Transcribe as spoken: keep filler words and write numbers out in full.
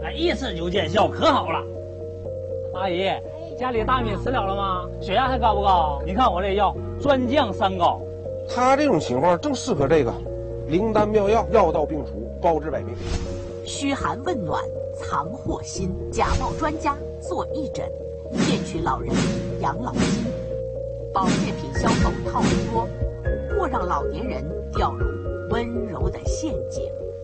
哎，一吃就见效，可好了。阿姨，家里大米吃了了吗？血压还高不高？你看我这药，专降三高。 他这种情况正适合这个，灵丹妙药，药到病除，包治百病。 嘘寒问暖，藏祸心，假冒专家做义诊，骗取老人养老金，保健品销售套路多，或让老年人掉入温柔的陷阱。